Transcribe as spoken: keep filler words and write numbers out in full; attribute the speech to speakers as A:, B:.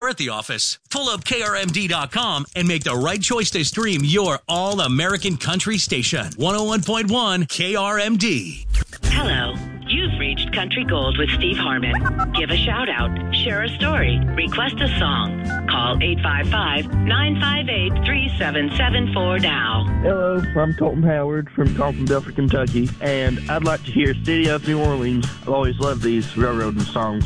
A: at the office. Pull up K R M D dot com and make the right choice to stream your all-American country station. one oh one point one K R M D.
B: Hello. You've reached Country Gold with Steve Harmon. Give a shout out, share a story, request a song. Call eight five five, nine five eight, three seven seven four now.
C: Hello, I'm Colton Howard from Colton, Belford, Kentucky, and I'd like to hear City of New Orleans. I've always loved these railroading songs.